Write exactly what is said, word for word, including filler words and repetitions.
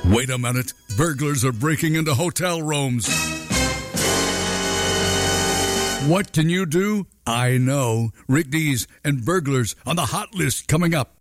Wait a minute. Burglars are breaking into hotel rooms. What can you do? I know. Rick Dees and burglars on the hot list coming up.